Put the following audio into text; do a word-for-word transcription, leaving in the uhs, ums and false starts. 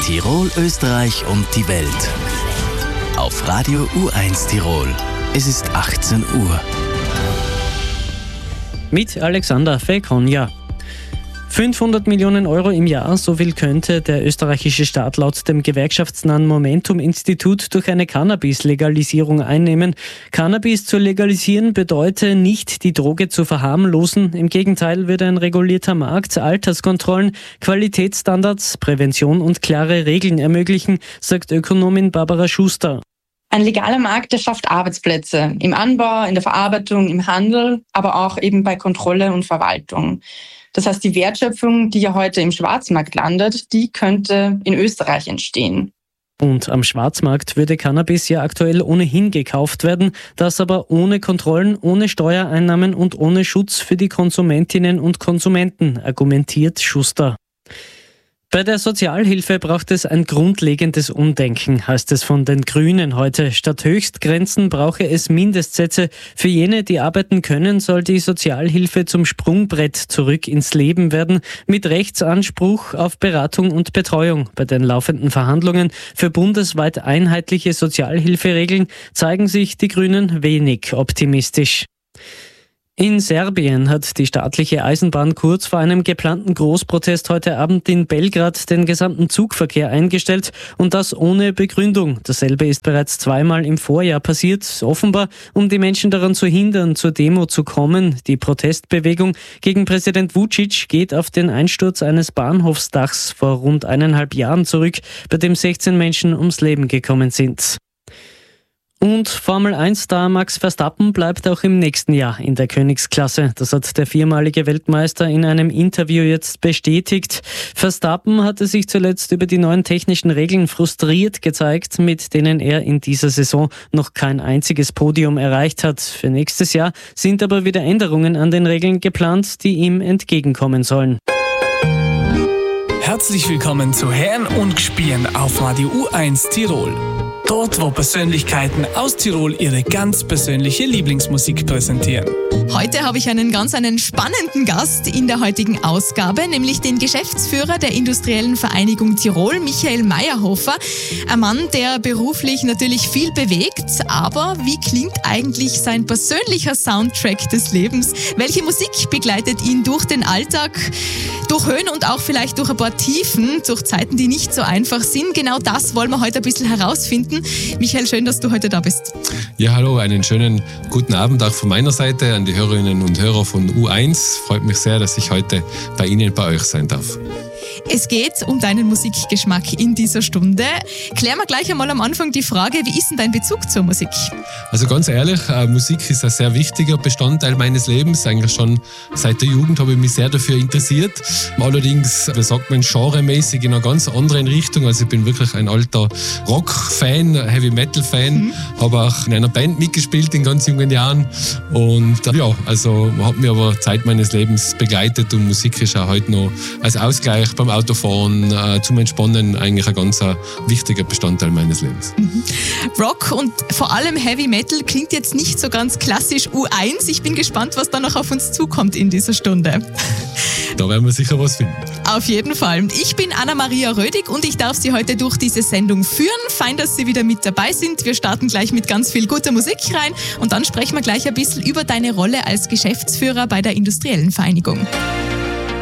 Tirol, Österreich und die Welt. Auf Radio U eins Tirol. Es ist achtzehn Uhr. Mit Alexander Fekonja. fünfhundert Millionen Euro im Jahr, so viel könnte der österreichische Staat laut dem gewerkschaftsnahen Momentum-Institut durch eine Cannabis-Legalisierung einnehmen. Cannabis zu legalisieren bedeutet nicht, die Droge zu verharmlosen. Im Gegenteil würde ein regulierter Markt Alterskontrollen, Qualitätsstandards, Prävention und klare Regeln ermöglichen, sagt Ökonomin Barbara Schuster. Ein legaler Markt, der schafft Arbeitsplätze im Anbau, in der Verarbeitung, im Handel, aber auch eben bei Kontrolle und Verwaltung. Das heißt, die Wertschöpfung, die ja heute im Schwarzmarkt landet, die könnte in Österreich entstehen. Und am Schwarzmarkt würde Cannabis ja aktuell ohnehin gekauft werden, das aber ohne Kontrollen, ohne Steuereinnahmen und ohne Schutz für die Konsumentinnen und Konsumenten, argumentiert Schuster. Bei der Sozialhilfe braucht es ein grundlegendes Umdenken, heißt es von den Grünen heute. Statt Höchstgrenzen brauche es Mindestsätze. Für jene, die arbeiten können, soll die Sozialhilfe zum Sprungbrett zurück ins Leben werden, mit Rechtsanspruch auf Beratung und Betreuung. Bei den laufenden Verhandlungen für bundesweit einheitliche Sozialhilferegeln zeigen sich die Grünen wenig optimistisch. In Serbien hat die staatliche Eisenbahn kurz vor einem geplanten Großprotest heute Abend in Belgrad den gesamten Zugverkehr eingestellt und das ohne Begründung. Dasselbe ist bereits zweimal im Vorjahr passiert, offenbar um die Menschen daran zu hindern, zur Demo zu kommen. Die Protestbewegung gegen Präsident Vučić geht auf den Einsturz eines Bahnhofsdachs vor rund eineinhalb Jahren zurück, bei dem sechzehn Menschen ums Leben gekommen sind. Und Formel eins Star Max Verstappen bleibt auch im nächsten Jahr in der Königsklasse. Das hat der viermalige Weltmeister in einem Interview jetzt bestätigt. Verstappen hatte sich zuletzt über die neuen technischen Regeln frustriert gezeigt, mit denen er in dieser Saison noch kein einziges Podium erreicht hat. Für nächstes Jahr sind aber wieder Änderungen an den Regeln geplant, die ihm entgegenkommen sollen. Herzlich willkommen zu Herren und Gspielen auf Radio U eins Tirol. Dort, wo Persönlichkeiten aus Tirol ihre ganz persönliche Lieblingsmusik präsentieren. Heute habe ich einen ganz einen spannenden Gast in der heutigen Ausgabe, nämlich den Geschäftsführer der Industriellen Vereinigung Tirol, Michael Meyerhofer. Ein Mann, der beruflich natürlich viel bewegt, aber wie klingt eigentlich sein persönlicher Soundtrack des Lebens? Welche Musik begleitet ihn durch den Alltag, durch Höhen und auch vielleicht durch ein paar Tiefen, durch Zeiten, die nicht so einfach sind? Genau das wollen wir heute ein bisschen herausfinden. Michael, schön, dass du heute da bist. Ja, hallo, einen schönen guten Abend auch von meiner Seite an die Hörerinnen und Hörer von U eins. Freut mich sehr, dass ich heute bei Ihnen, bei euch sein darf. Es geht um deinen Musikgeschmack in dieser Stunde. Klären wir gleich einmal am Anfang die Frage, wie ist denn dein Bezug zur Musik? Also ganz ehrlich, Musik ist ein sehr wichtiger Bestandteil meines Lebens. Eigentlich schon seit der Jugend habe ich mich sehr dafür interessiert. Allerdings, da sagt man genremäßig in einer ganz anderen Richtung. Also ich bin wirklich ein alter Rock-Fan, Heavy-Metal-Fan. Mhm. Habe auch in einer Band mitgespielt in ganz jungen Jahren. Und ja, also hat mich aber Zeit meines Lebens begleitet und Musik ist auch heute noch als Ausgleich beim Autofahren, äh, zum Entspannen eigentlich ein ganz äh, wichtiger Bestandteil meines Lebens. Mhm. Rock und vor allem Heavy Metal klingt jetzt nicht so ganz klassisch U eins. Ich bin gespannt, was da noch auf uns zukommt in dieser Stunde. Da werden wir sicher was finden. Auf jeden Fall. Ich bin Anna-Maria Rödig und ich darf Sie heute durch diese Sendung führen. Fein, dass Sie wieder mit dabei sind. Wir starten gleich mit ganz viel guter Musik rein und dann sprechen wir gleich ein bisschen über deine Rolle als Geschäftsführer bei der Industriellen Vereinigung.